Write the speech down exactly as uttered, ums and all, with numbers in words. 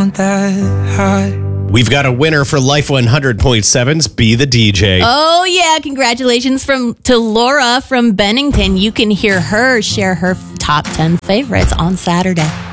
sound that high. We've got a winner for Life one hundred point seven's Be the D J. Oh, yeah. Congratulations from to Laura from Bennington. You can hear her share her top ten favorites on Saturday.